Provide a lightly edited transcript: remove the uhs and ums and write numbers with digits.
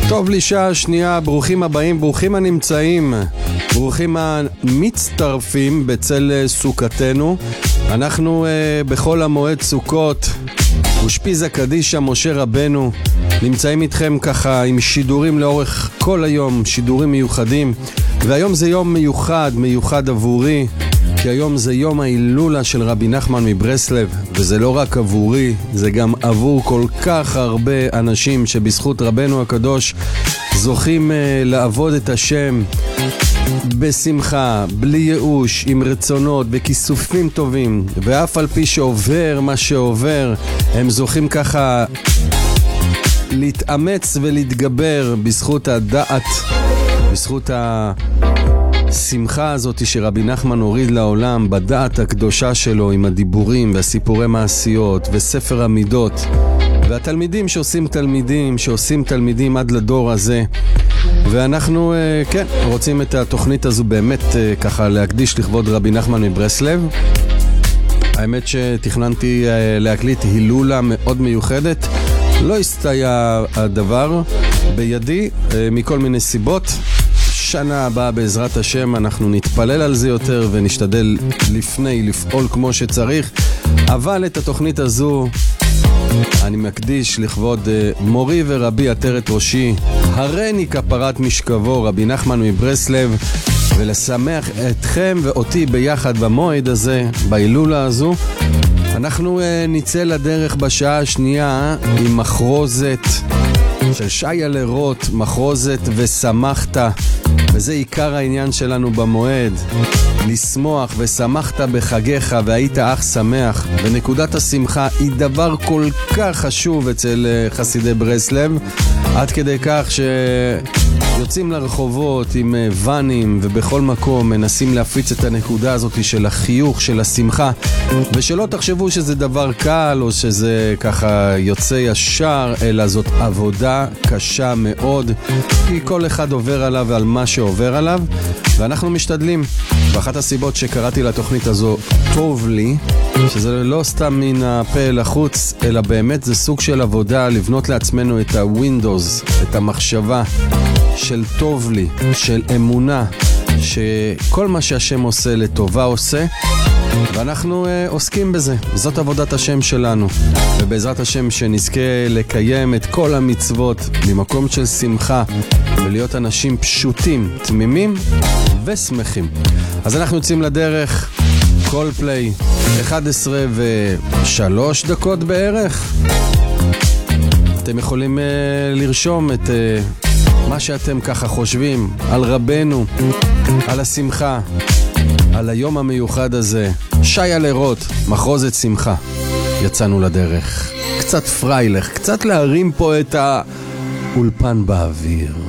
טוב לי שעה שנייה, ברוכים הבאים, ברוכים הנמצאים, ברוכים המצטרפים בצל סוכתנו. אנחנו בכל המועד סוכות ושפיזה קדישה משה רבנו נמצאים איתכם ככה עם שידורים לאורך כל היום, שידורים מיוחדים. והיום זה יום מיוחד עבורי, כי היום זה יום ההילולה של רבי נחמן מברסלב, וזה לא רק עבורי, זה גם עבור כל כך הרבה אנשים שבזכות רבנו הקדוש זוכים לעבוד את השם בשמחה, בלי ייאוש, עם רצונות, בכיסופים טובים, ואף על פי שעובר מה שעובר, הם זוכים ככה להתאמץ ולהתגבר בזכות הדעת, בזכות השמחה הזאת שרבי נחמן הוריד לעולם בדעת הקדושה שלו, עם הדיבורים והסיפורי מעשיות וספר המידות, והתלמידים שעושים תלמידים עד לדור הזה. ואנחנו כן רוצים את התוכנית הזו באמת ככה להקדיש לכבוד רבי נחמן מברסלב. האמת שתכננתי להקליט הילולה מאוד מיוחדת, לא הסתייע הדבר בידי מכל מיני סיבות. שנה הבאה בעזרת השם אנחנו נתפלל על זה יותר ונשתדל לפני לפעול כמו שצריך, אבל את התוכנית הזו אני מקדיש לכבוד מורי ורבי עטרת ראשי, הריני כפרת משכבו, רבי נחמן מברסלב, ולשמח אתכם ואותי ביחד במועד הזה, בהילולה הזו. אנחנו נצא לדרך בשעה השנייה עם מחרוזת של שי אלרות, מחרוזת ושמחת, וזה עיקר העניין שלנו במועד, לשמוח ושמחת בחגיך והיית אך שמח. ונקודת השמחה היא דבר כל כך חשוב אצל חסידי ברסלב, עד כדי כך שיוצאים לרחובות עם ונים ובכל מקום מנסים להפיץ את הנקודה הזאת של החיוך, של השמחה, ושלא תחשבו שזה דבר קל או שזה ככה יוצא ישר, אלא זאת עבודה קשה מאוד, כי כל אחד עובר עליו ועל מה שעובר עליו, ואנחנו משתדלים. ואחת הסיבות שקראתי לתוכנית הזו טוב לי, שזה לא סתם מן הפה אל החוץ, אלא באמת זה סוג של עבודה לבנות לעצמנו את הווינדוס, את המחשבה של טוב לי, של אמונה, שכל מה שהשם עושה לטובה עושה, ואנחנו עוסקים בזה. זאת עבודת השם שלנו, ובעזרת השם שנזכה לקיים את כל המצוות ממקום של שמחה ולהיות אנשים פשוטים, תמימים ושמחים. אז אנחנו יוצאים לדרך. כל פליי 11:03 בערך. אתם יכולים לרשום את מה שאתם ככה חושבים על רבנו, על השמחה, על היום המיוחד הזה. שי אלרות, מחרוזת שמחה. יצאנו לדרך. קצת פריילך, קצת להרים פה את האולפן באוויר.